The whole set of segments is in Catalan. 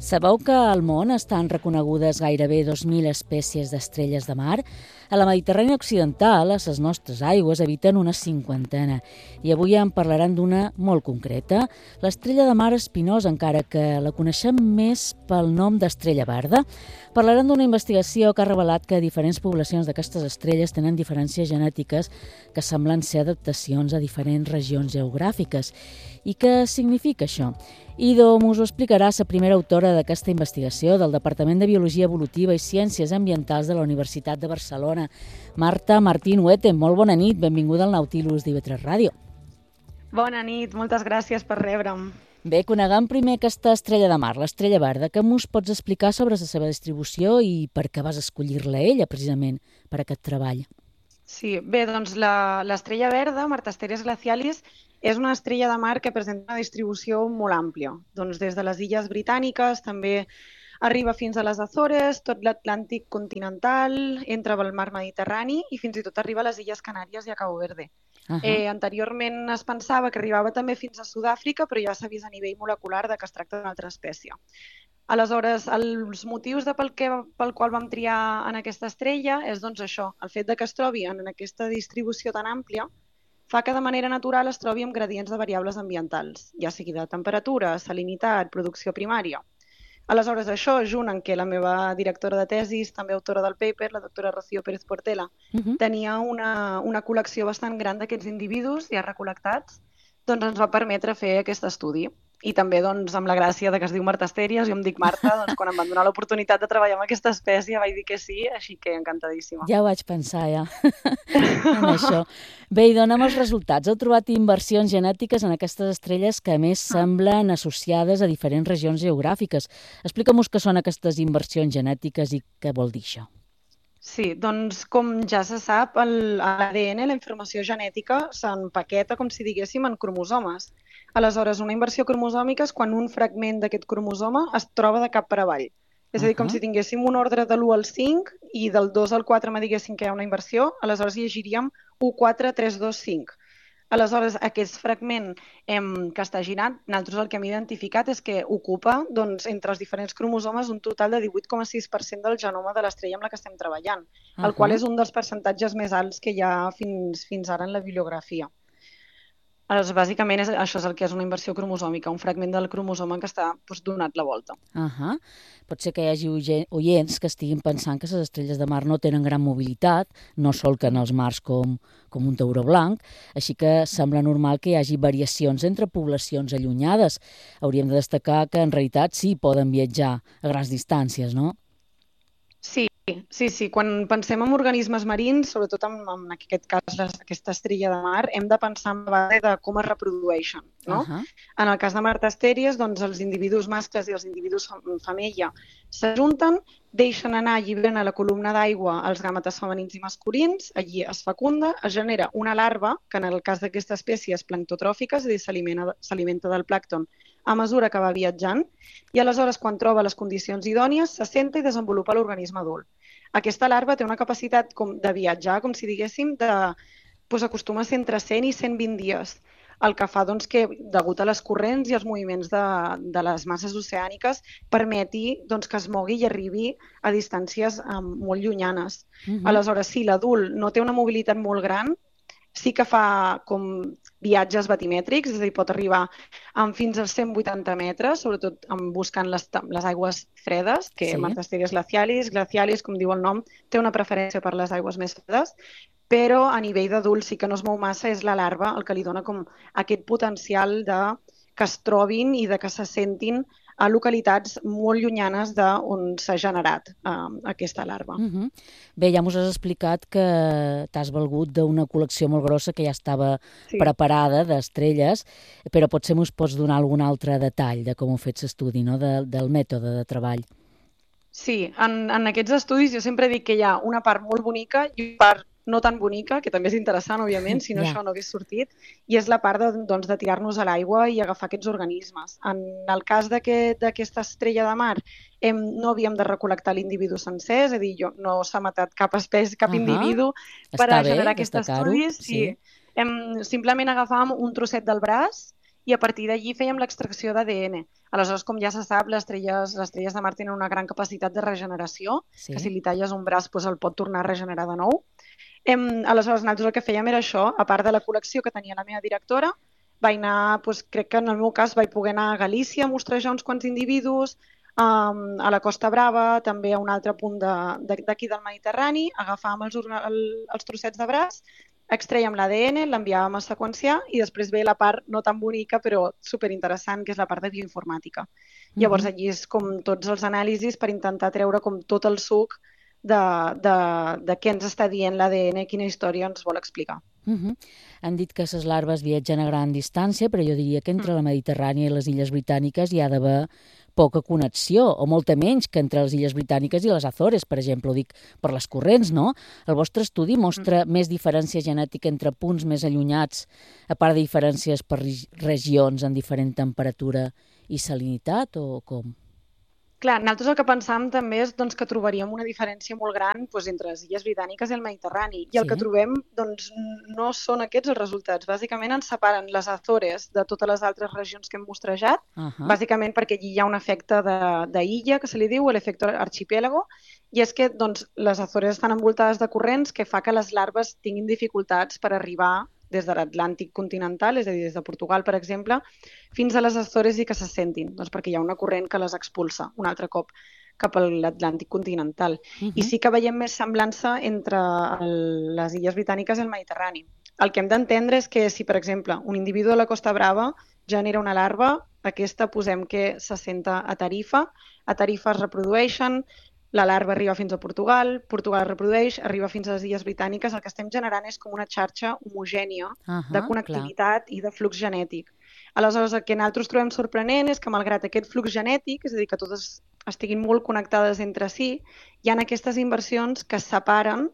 Sabeu que al món estan reconegudes gairebé 2.000 espècies d'estrelles de mar? A la Mediterrània occidental, a les nostres aigües, habiten una cinquantena. I avui en parlaran d'una molt concreta, l'estrella de mar espinosa, encara que la coneixem més pel nom d'estrella verda. Parlaran d'una investigació que ha revelat que diferents poblacions d'aquestes estrelles tenen diferències genètiques que semblen ser adaptacions a diferents regions geogràfiques. I què significa això? Ido us ho explicarà la primera autora d'aquesta investigació del Departament de Biologia Evolutiva i Ciències Ambientals de la Universitat de Barcelona, Marta Martín Huete. Molt bona nit, benvinguda al Nautilus d'IV3 Ràdio. Bona nit, moltes gràcies per rebre'm. Bé, coneguem primer aquesta estrella de mar, l'estrella verda. Què ens pots explicar sobre la seva distribució i per què vas escollir-la ella, precisament, per aquest treball? Sí, bé, doncs l'estrella verda, Martasteres glacialis, és una estrella de mar que presenta una distribució molt àmplia. Doncs des de les illes britàniques també arriba fins a les Açores, tot l'Atlàntic continental, entra pel mar Mediterrani i fins i tot arriba a les Illes Canàries i a Cabo Verde. Anteriorment es pensava que arribava també fins a Sud-àfrica, però ja s'ha vist a nivell molecular que es tracta d'una altra espècie. Aleshores, els motius pel qual vam triar en aquesta estrella és doncs això, el fet que es trobi en aquesta distribució tan àmplia fa que de manera natural es trobi amb gradients de variables ambientals, ja sigui de temperatura, salinitat, producció primària. Aleshores, això, junt amb que la meva directora de tesis, també autora del paper, la doctora Rocío Pérez Portela, tenia una col·lecció bastant gran d'aquests individus ja recol·lectats, doncs ens va permetre fer aquest estudi. I també doncs, amb la gràcia que es diu Martasteres, jo em dic Marta, doncs, quan em van donar l'oportunitat de treballar amb aquesta espècie vaig dir que sí, així que encantadíssima. Ja ho vaig pensar, ja, en això. Bé, i donem els resultats. Heu trobat inversions genètiques en aquestes estrelles que a més semblen associades a diferents regions geogràfiques. Explica'm-nos què són aquestes inversions genètiques i què vol dir això. Sí, doncs com ja se sap, l'ADN, la informació genètica, s'empaqueta, com si diguéssim, en cromosomes. Aleshores, una inversió cromosòmica és quan un fragment d'aquest cromosoma es troba de cap per avall. És a dir, com si tinguéssim un ordre de l'1 al 5 i del 2 al 4 me diguéssim que hi ha una inversió, aleshores llegiríem 1, 4, 3, 2, 5. Aleshores, aquest fragment que està girant, nosaltres el que hem identificat és que ocupa entre els diferents cromosomes un total de 18,6% del genoma de l'estrella amb la que estem treballant, el qual és un dels percentatges més alts que hi ha fins ara en la bibliografia. Aleshores, bàsicament, això és el que és una inversió cromosòmica, un fragment del cromosoma que està donat la volta. Pot ser que hi hagi oients que estiguin pensant que les estrelles de mar no tenen gran mobilitat, no solquen els mars com un tauró blanc, així que sembla normal que hi hagi variacions entre poblacions allunyades. Hauríem de destacar que en realitat sí poden viatjar a grans distàncies, no? Sí. Quan pensem en organismes marins, sobretot en aquest cas aquesta estrella de mar, hem de pensar en la base de com es reprodueixen. No? En el cas de Martasteres, doncs, els individus mascles i els individus femella s'ajunten, deixen anar, alliberen a la columna d'aigua els gàmetes femenins i masculins, allí es fecunda, es genera una larva, que en el cas d'aquesta espècie és planctotròfica, és a dir, s'alimenta del plàncton a mesura que va viatjant, i aleshores, quan troba les condicions idònies, s'assenta i desenvolupa l'organisme adult. Aquesta larva té una capacitat de viatjar, com si diguéssim, acostuma a ser entre 100 i 120 dies, el que fa que, degut a les corrents i els moviments de les masses oceàniques, permeti que es mogui i arribi a distàncies molt llunyanes. Aleshores, si l'adult no té una mobilitat molt gran, sí que fa com viatges batimètrics, és a dir, pot arribar fins als 180 metres, sobretot buscant les aigües fredes, que Martasteres glacialis, com diu el nom, té una preferència per les aigües més fredes, però a nivell d'adult sí que no es mou massa, és la larva el que li dona com aquest potencial que es trobin i que s'assentin a localitats molt llunyanes d'on s'ha generat aquesta larva. Bé, ja ens has explicat que t'has valgut d'una col·lecció molt grossa que ja estava preparada d'estrelles, però potser ens pots donar algun altre detall de com heu fet l'estudi, no? Del mètode de treball. Sí, en aquests estudis jo sempre dic que hi ha una part molt bonica i una part no tan bonica, que també és interessant, òbviament, si no això no hagués sortit, i és la part de tirar-nos a l'aigua i agafar aquests organismes. En el cas d'aquesta estrella de mar, no havíem de recol·lectar l'individu sencer, és a dir, no s'ha matat cap espècie, cap individu per a generar aquests estudis. Simplement agafàvem un trosset del braç i a partir d'allí fèiem l'extracció d'ADN. Aleshores, com ja se sap, les estrelles de mar tenen una gran capacitat de regeneració, que si li talles un braç el pot tornar a regenerar de nou. Aleshores, nosaltres el que fèiem era això, a part de la col·lecció que tenia la meva directora, vaig anar, crec que en el meu cas vaig poder anar a Galícia a mostrejar uns quants individus, a la Costa Brava, també a un altre punt d'aquí del Mediterrani, agafàvem els trossets de braç, extrèiem l'ADN, l'enviàvem a seqüenciar i després ve la part no tan bonica però superinteressant, que és la part de bioinformàtica. Llavors allí és com tots els anàlisis per intentar treure com tot el suc de què ens està dient l'ADN, quina història ens vol explicar. Han dit que les larves viatgen a gran distància, però jo diria que entre la Mediterrània i les Illes Britàniques hi ha d'haver poca connexió, o molta menys que entre les Illes Britàniques i les Açores, per exemple, ho dic per les corrents, no? El vostre estudi mostra més diferència genètica entre punts més allunyats, a part de diferències per regions en diferent temperatura i salinitat, o com? Clar, nosaltres el que pensàvem també és que trobaríem una diferència molt gran entre les Illes Britàniques i el Mediterrani. I el que trobem no són aquests els resultats. Bàsicament ens separen les Açores de totes les altres regions que hem mostrejat, bàsicament perquè allí hi ha un efecte d'illa, que se li diu, l'efecte arxipèlago, i és que les Açores estan envoltades de corrents que fa que les larves tinguin dificultats per arribar des de l'Atlàntic continental, és a dir, des de Portugal, per exemple, fins a les Açores i que s'assentin, perquè hi ha una corrent que les expulsa un altre cop cap a l'Atlàntic continental. I sí que veiem més semblança entre les Illes Britàniques i el Mediterrani. El que hem d'entendre és que si, per exemple, un individu de la Costa Brava genera una larva, aquesta posem que s'assenta a Tarifa es reprodueixen, la larva arriba fins a Portugal, Portugal es reprodueix, arriba fins a les Illes Britàniques. El que estem generant és com una xarxa homogènia de connectivitat i de flux genètic. Aleshores, el que nosaltres trobem sorprenent és que, malgrat aquest flux genètic, és a dir, que totes estiguin molt connectades entre si, hi ha aquestes inversions que es separen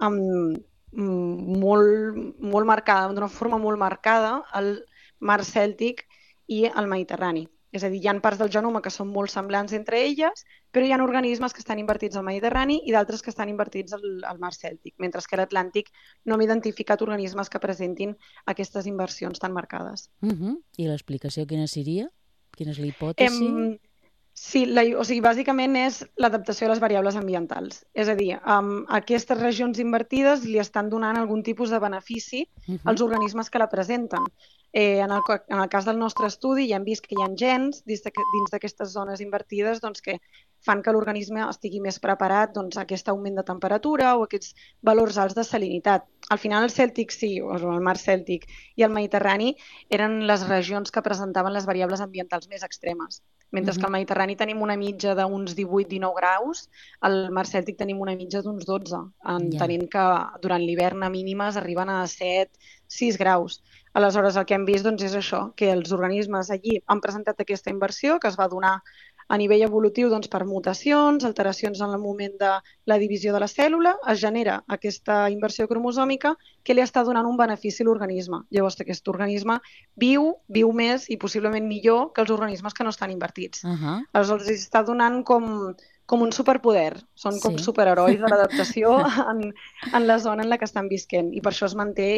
molt marcada, d'una forma molt marcada, el mar Cèltic i el Mediterrani. És a dir, hi ha parts del genoma que són molt semblants entre elles, però hi ha organismes que estan invertits al Mediterrani i d'altres que estan invertits al mar Cèltic, mentre que a l'Atlàntic no hem identificat organismes que presentin aquestes inversions tan marcades. I l'explicació quina seria? Quina és la hipòtesi? Sí, bàsicament és l'adaptació a les variables ambientals. És a dir, aquestes regions invertides li estan donant algun tipus de benefici als organismes que la presenten. En el cas del nostre estudi ja hem vist que hi ha gens dins d'aquestes zones invertides que fan que l'organisme estigui més preparat a aquest augment de temperatura o aquests valors alts de salinitat. Al final el Cèltic sí, o el mar Cèltic i el Mediterrani eren les regions que presentaven les variables ambientals més extremes. Mentre que al Mediterrani tenim una mitja d'uns 18-19 graus, al mar Cèltic tenim una mitja d'uns 12, tenint que durant l'hivern a mínimes arriben a 7-6 graus. Aleshores, el que hem vist és això, que els organismes allí han presentat aquesta inversió que es va donar a nivell evolutiu per mutacions, alteracions en el moment de la divisió de la cèl·lula, es genera aquesta inversió cromosòmica que li està donant un benefici a l'organisme. Llavors, aquest organisme viu més i possiblement millor que els organismes que no estan invertits. Aleshores, els està donant com un superpoder. Són com superherois de l'adaptació en la zona en la que estan visquent. I per això es manté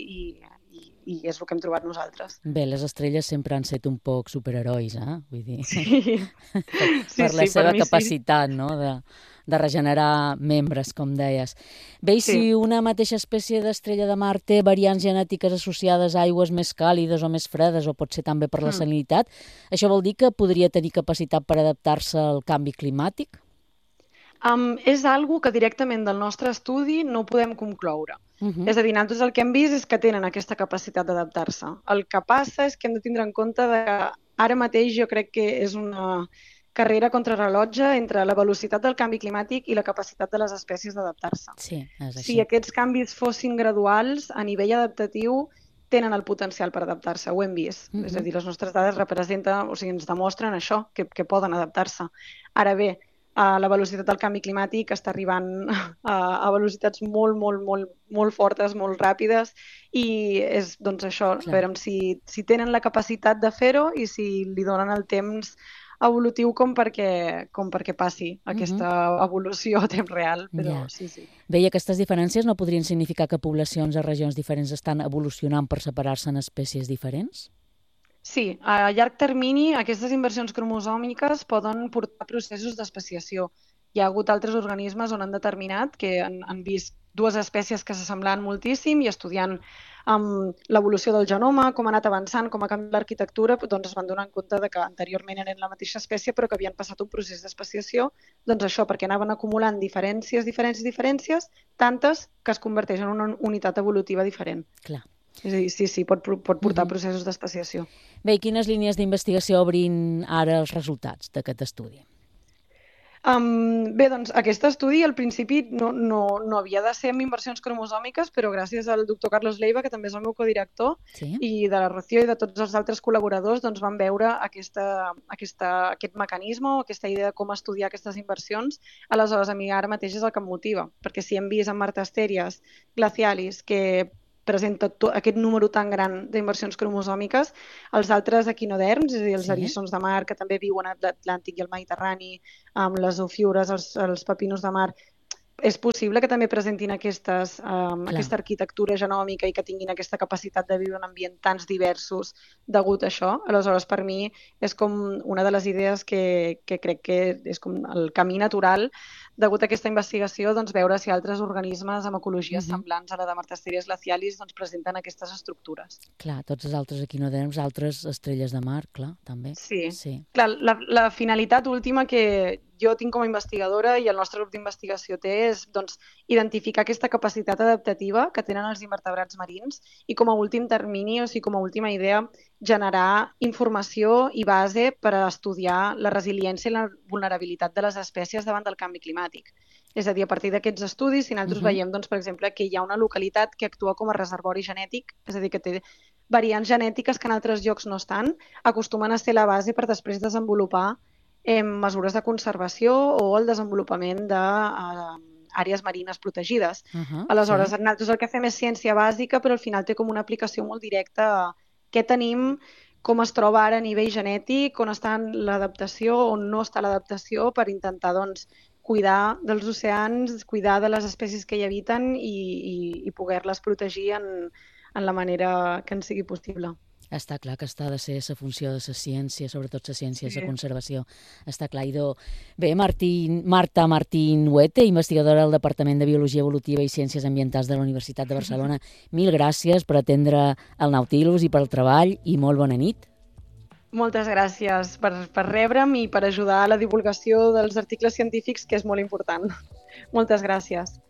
i és el que hem trobat nosaltres. Bé, les estrelles sempre han set un poc superherois, vull dir, sí. per la seva capacitat, no?, de regenerar membres, com deies. Bé, i si una mateixa espècie d'estrella de mar té variants genètiques associades a aigües més càlides o més fredes, o pot ser també per la salinitat, això vol dir que podria tenir capacitat per adaptar-se al canvi climàtic? És algo que directament del nostre estudi no podem concloure. És a dir, nosaltres el que hem vist és que tenen aquesta capacitat d'adaptar-se. El que passa és que hem de tindre en compte que ara mateix jo crec que és una carrera contrarrellotge entre la velocitat del canvi climàtic i la capacitat de les espècies d'adaptar-se. Sí, és així. Si aquests canvis fossin graduals, a nivell adaptatiu, tenen el potencial per adaptar-se, ho hem vist. És a dir, les nostres dades representen, ens demostren això, que poden adaptar-se. Ara bé, la velocitat del canvi climàtic està arribant a velocitats molt fortes, molt ràpides, i és això, veurem si tenen la capacitat de fer-ho i si li donen el temps evolutiu com perquè passi aquesta evolució a temps real. Però sí. Bé, i aquestes diferències no podrien significar que poblacions a regions diferents estan evolucionant per separar-se en espècies diferents? Sí, a llarg termini aquestes inversions cromosòmiques poden portar a processos d'especiació. Hi ha hagut altres organismes on han determinat que han vist dues espècies que s'assemblaven moltíssim i estudiant l'evolució del genoma, com ha anat avançant, com ha canviat l'arquitectura, doncs es van donar compte de que anteriorment eren la mateixa espècie però que havien passat un procés d'especiació, doncs això, perquè anaven acumulant diferències, tantes que es converteixen en una unitat evolutiva diferent. Clar. És a dir, sí, pot portar a processos d'especiació. Bé, i quines línies d'investigació obrin ara els resultats d'aquest estudi? Bé, doncs aquest estudi al principi no havia de ser amb inversions cromosòmiques, però gràcies al doctor Carlos Leiva, que també és el meu codirector, Sí? i de la Rocío i de tots els altres col·laboradors, doncs vam veure aquest mecanisme o aquesta idea de com estudiar aquestes inversions. Aleshores, a mi ara mateix és el que em motiva, perquè si hem vist en Martesterias glacialis que presenta aquest número tan gran d'inversions cromosòmiques, els altres equinoderms, és a dir, els eriçons de mar que també viuen a l'Atlàntic i el Mediterrani, amb les ofiures, els pepinos de mar, és possible que també presentin aquesta arquitectura genòmica i que tinguin aquesta capacitat de viure en ambients tan diversos degut a això. Aleshores, per mi, és com una de les idees que crec que és com el camí natural degut a aquesta investigació, doncs, veure si altres organismes amb ecologies semblants a la de Martesterias glacialis doncs, presenten aquestes estructures. Clar, tots els altres equinoderms, altres estrelles de mar, clar, també. Sí. Clar, la finalitat última que jo tinc com a investigadora i el nostre grup d'investigació té és doncs, identificar aquesta capacitat adaptativa que tenen els invertebrats marins i com a últim termini, o sigui, com a última idea, generar informació i base per a estudiar la resiliència i la vulnerabilitat de les espècies davant del canvi climàtic. És a dir, a partir d'aquests estudis, si nosaltres veiem, doncs, per exemple, que hi ha una localitat que actua com a reservori genètic, és a dir, que té variants genètiques que en altres llocs no estan, acostumen a ser la base per després desenvolupar mesures de conservació o el desenvolupament d'àrees marines protegides. Aleshores, nosaltres el que fem és ciència bàsica, però al final té com una aplicació molt directa a què tenim, com es troba ara a nivell genètic, on està l'adaptació, on no està l'adaptació, per intentar doncs, cuidar dels oceans, cuidar de les espècies que hi habiten i poder-les protegir en la manera que ens sigui possible. Està clar que està de ser la funció de la ciència, sobretot la ciència de la conservació. Està clar. Bé, Marta Martín Huete, investigadora del Departament de Biologia Evolutiva i Ciències Ambientals de la Universitat de Barcelona, mil gràcies per atendre el Nautilus i pel treball i molt bona nit. Moltes gràcies per rebre'm i per ajudar a la divulgació dels articles científics, que és molt important. Moltes gràcies.